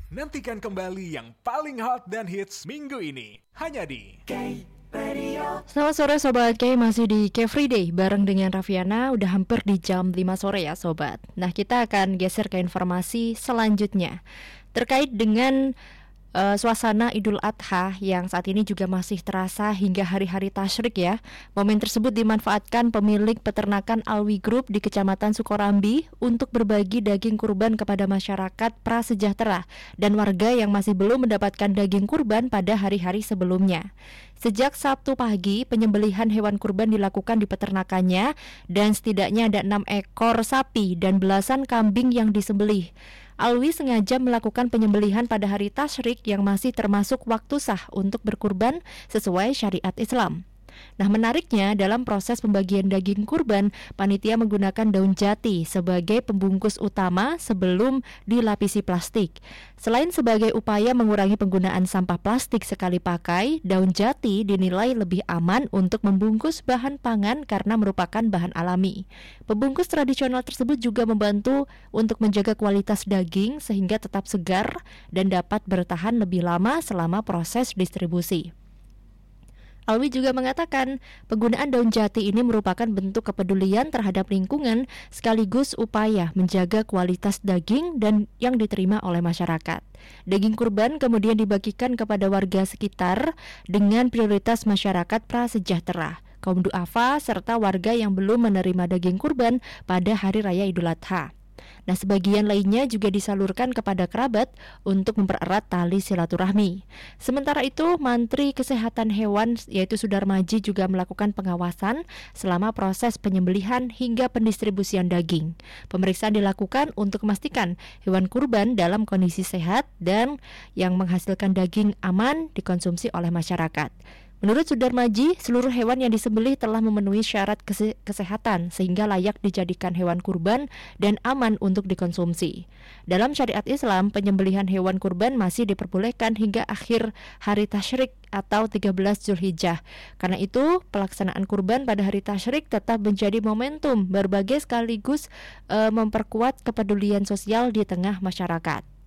Nantikan kembali yang paling hot dan hits minggu ini hanya di Selamat sore Sobat K, masih di K Free Day bareng dengan Raffiana. Udah hampir di jam 5 sore ya Sobat. Nah, kita akan geser ke informasi selanjutnya terkait dengan suasana Idul Adha yang saat ini juga masih terasa hingga hari-hari tasyrik ya. Momen tersebut dimanfaatkan pemilik peternakan Alwi Group di Kecamatan Sukorambi untuk berbagi daging kurban kepada masyarakat prasejahtera dan warga yang masih belum mendapatkan daging kurban pada hari-hari sebelumnya. Sejak Sabtu pagi, penyembelihan hewan kurban dilakukan di peternakannya dan setidaknya ada 6 ekor sapi dan belasan kambing yang disembelih. Alwi sengaja melakukan penyembelihan pada hari tasyrik yang masih termasuk waktu sah untuk berkurban sesuai syariat Islam. Nah, menariknya dalam proses pembagian daging kurban, panitia menggunakan daun jati sebagai pembungkus utama sebelum dilapisi plastik. Selain sebagai upaya mengurangi penggunaan sampah plastik sekali pakai, daun jati dinilai lebih aman untuk membungkus bahan pangan karena merupakan bahan alami. Pembungkus tradisional tersebut juga membantu untuk menjaga kualitas daging sehingga tetap segar dan dapat bertahan lebih lama selama proses distribusi. Alwi juga mengatakan penggunaan daun jati ini merupakan bentuk kepedulian terhadap lingkungan sekaligus upaya menjaga kualitas daging dan yang diterima oleh masyarakat. Daging kurban kemudian dibagikan kepada warga sekitar dengan prioritas masyarakat prasejahtera, kaum duafa, serta warga yang belum menerima daging kurban pada Hari Raya Idul Adha. Nah, sebagian lainnya juga disalurkan kepada kerabat untuk mempererat tali silaturahmi. Sementara itu, Menteri Kesehatan Hewan yaitu Sudarmaji juga melakukan pengawasan selama proses penyembelihan hingga pendistribusian daging. Pemeriksaan dilakukan untuk memastikan hewan kurban dalam kondisi sehat dan yang menghasilkan daging aman dikonsumsi oleh masyarakat. Menurut Sudarmaji, seluruh hewan yang disembelih telah memenuhi syarat kesehatan sehingga layak dijadikan hewan kurban dan aman untuk dikonsumsi. Dalam syariat Islam, penyembelihan hewan kurban masih diperbolehkan hingga akhir hari tasyrik atau 13 Zulhijjah. Karena itu, pelaksanaan kurban pada hari tasyrik tetap menjadi momentum berbagai sekaligus memperkuat kepedulian sosial di tengah masyarakat.